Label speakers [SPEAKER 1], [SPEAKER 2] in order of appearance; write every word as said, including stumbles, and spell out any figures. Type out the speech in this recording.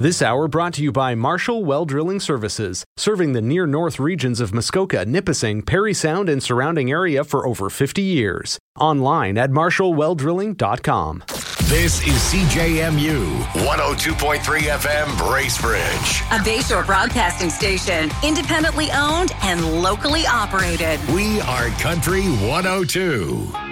[SPEAKER 1] This hour brought to you by Marshall Well Drilling Services, serving the near north regions of Muskoka, Nipissing, Parry Sound, and surrounding area for over fifty years. Online at marshall well drilling dot com.
[SPEAKER 2] This is C J M U one oh two point three F M Bracebridge,
[SPEAKER 3] a Bayshore broadcasting station, independently owned and locally operated.
[SPEAKER 2] We are Country one oh two.